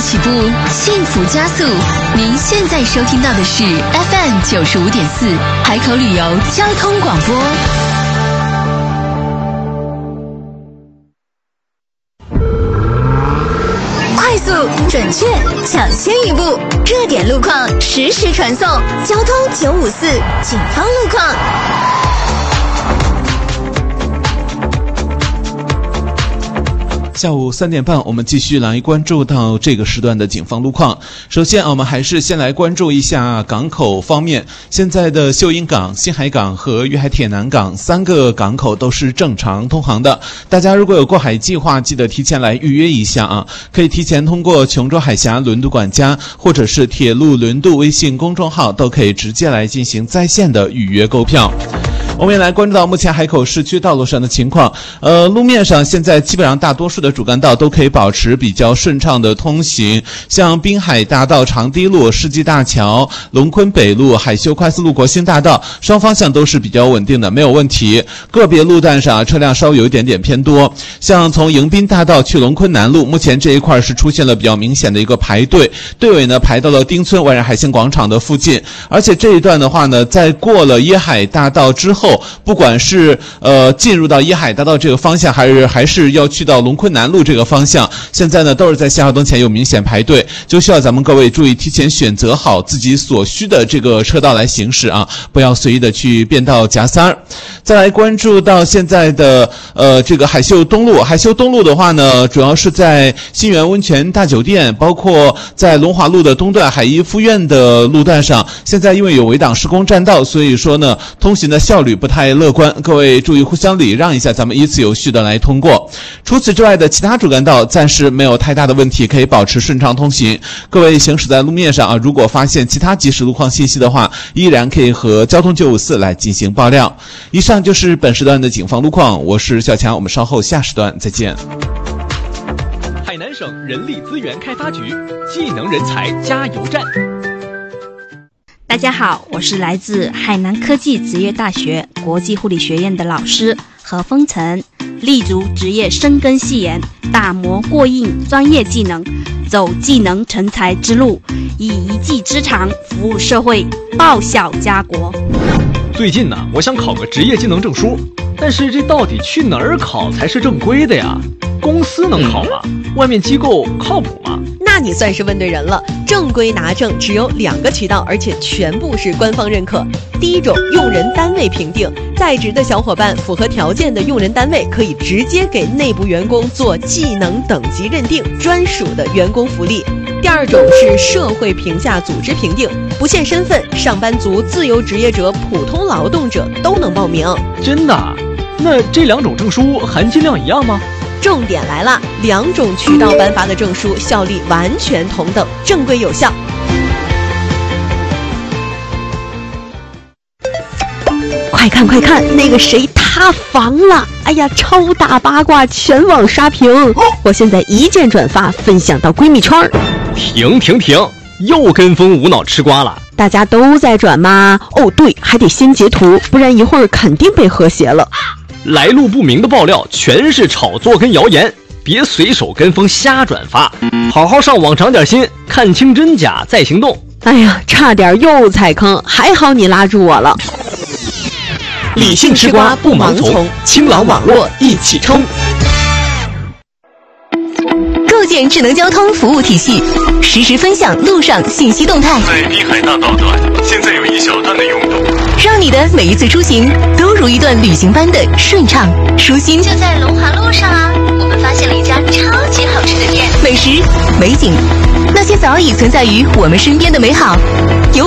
起步，幸福加速。您现在收听到的是 FM 95.4海口旅游交通广播。快速、准确、抢先一步，热点路况实时传送。交通954警方路况。 下午3点半，我们继续来关注到这个时段的警方路况。首先，我们还是先来关注一下港口方面。现在的秀英港、新海港和粤海铁南港3个港口都是正常通航的。大家如果有过海计划，记得提前来预约一下啊！可以提前通过琼州海峡轮渡管家或者是铁路轮渡微信公众号，都可以直接来进行在线的预约购票。我们也来关注到目前海口市区道路上的情况。路面上现在基本上大多数的主干道都可以保持比较顺畅的通行，像滨海大道长堤路、世纪大桥、龙昆北路、海修快速路、国兴大道双方向都是比较稳定的，没有问题。个别路段上车辆稍微有一点点偏多，像从迎宾大道去龙昆南路，目前这一块是出现了比较明显的一个排队，队尾呢排到了丁村万人海鲜广场的附近。而且这一段的话呢，在过了椰海大道之后，不管是进入到椰海大道这个方向，还是要去到龙昆南路这个方向，现在呢都是在信号灯前有明显排队，就需要咱们各位注意提前选择好自己所需的这个车道来行驶啊，不要随意的去变道夹塞儿。再来关注到现在的这个海秀东路。海秀东路的话呢，主要是在新源温泉大酒店，包括在龙华路的东段海逸夫院的路段上，现在因为有围挡施工占道，所以说呢通行的效率不太乐观，各位注意互相礼让一下，咱们依次有序的来通过。除此之外的其他主干道暂时没有太大的问题，可以保持顺畅通行。各位行驶在路面上啊，如果发现其他即时路况信息的话，依然可以和交通954来进行爆料。以上就是本时段的警方路况，我是小强，我们稍后下时段再见。 海南省人力资源开发局技能人才加油站。 大家好，我是来自海南科技职业大学国际护理学院的老师何风晨，立足职业深耕细研，打磨过硬专业技能，走技能成才之路，以一技之长服务社会，报效家国。 最近呢，我想考个职业技能证书，但是这到底去哪儿考才是正规的呀？公司能考吗？外面机构靠谱吗？ 那你算是问对人了。正规拿证只有2个渠道，而且全部是官方认可。第一种，用人单位评定，在职的小伙伴符合条件的用人单位可以直接给内部员工做技能等级认定，专属的员工福利。第二种是社会评价组织评定，不限身份，上班族、自由职业者、普通劳动者都能报名。 真的？那这2种证书含金量一样吗？ 重点来了，2种渠道颁发的证书效力完全同等，正规有效。快看快看，那个谁塌房了！哎呀，超大八卦，全网刷屏！我现在一键转发分享到闺蜜圈。 停，又跟风无脑吃瓜了。 大家都在转吗？哦对，还得先截图，不然一会儿肯定被和谐了。 来路不明的爆料全是炒作跟谣言，别随手跟风瞎转发，好好上网长点心，看清真假再行动。 哎呀，差点又踩坑，还好你拉住我了。 理性吃瓜不盲从，清朗网络一起冲。 构建智能交通服务体系，实时分享路上信息动态。 在滨海大道段，现在有一小段的拥堵， 让你的每一次出行都如一段旅行般的顺畅舒心。 就在龙华路上啊，我们发现了一家超级好吃的店， 美食、美景，那些早已存在于我们身边的美好，由